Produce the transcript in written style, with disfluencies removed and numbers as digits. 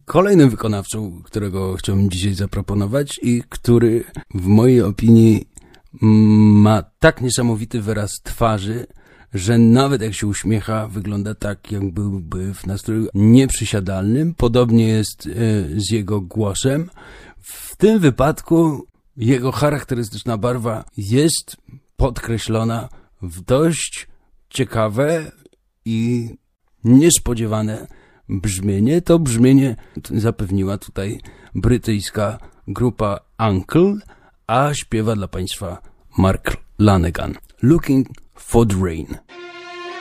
Kolejnym wykonawcą, którego chciałbym dzisiaj zaproponować i który w mojej opinii ma tak niesamowity wyraz twarzy, że nawet jak się uśmiecha, wygląda tak, jak byłby w nastroju nieprzysiadalnym. Podobnie jest z jego głosem. W tym wypadku jego charakterystyczna barwa jest podkreślona w dość ciekawe i niespodziewane brzmienie. To brzmienie zapewniła tutaj brytyjska grupa Uncle, a śpiewa dla Państwa Mark Lanegan. Looking for the Rain.